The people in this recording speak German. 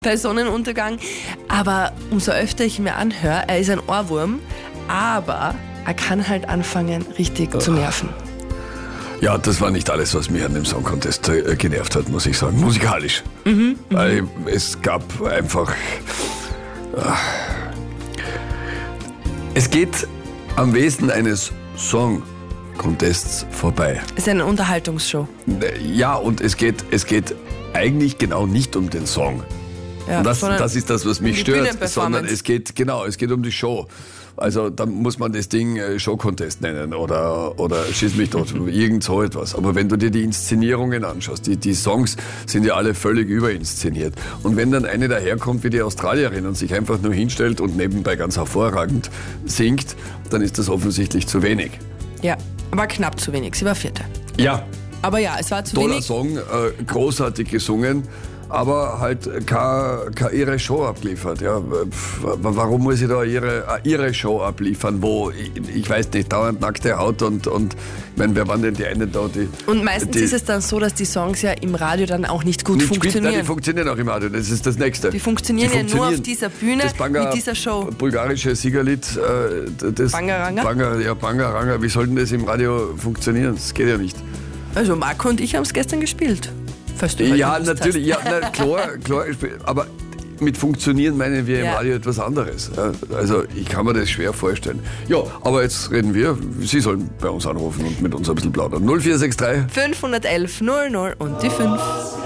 bei Sonnenuntergang. Aber umso öfter ich mir anhöre, er ist ein Ohrwurm, aber er kann halt anfangen, richtig zu nerven. Ja, das war nicht alles, was mich an dem Song Contest genervt hat, muss ich sagen. Musikalisch. Weil es gab einfach... Es geht am Wesen eines Song Contests vorbei. Es ist eine Unterhaltungsshow. Ja, und es geht eigentlich genau nicht um den Song. Ja, und das ist das, was mich stört, sondern es geht um die Show. Also dann muss man das Ding Show-Contest nennen oder schieß mich tot, irgend so etwas. Aber wenn du dir die Inszenierungen anschaust, die Songs sind ja alle völlig überinszeniert. Und wenn dann eine daherkommt wie die Australierin und sich einfach nur hinstellt und nebenbei ganz hervorragend singt, dann ist das offensichtlich zu wenig. Ja, aber knapp zu wenig. Sie war Vierte. Ja. Aber ja, es war zu Toller wenig. Song, großartig gesungen, aber halt keine ihre Show abgeliefert. Ja. Warum muss ich da ihre Show abliefern, wo, ich weiß nicht, dauernd nackte Haut und ich meine, wer waren denn die einen da? Und meistens ist es dann so, dass die Songs ja im Radio dann auch nicht gut funktionieren. Nein, die funktionieren auch im Radio, das ist das Nächste. Die funktionieren ja nur auf dieser Bühne mit dieser Show. Bulgarische Siegerlied, das Bangaranga? Bangaranga, wie soll denn das im Radio funktionieren? Das geht ja nicht. Also Marco und ich haben es gestern gespielt. Ja, natürlich, ja, klar, aber mit funktionieren meinen wir im Radio etwas anderes. Also ich kann mir das schwer vorstellen. Ja, aber jetzt reden wir, Sie sollen bei uns anrufen und mit uns ein bisschen plaudern. 0463 511 00 und die 5.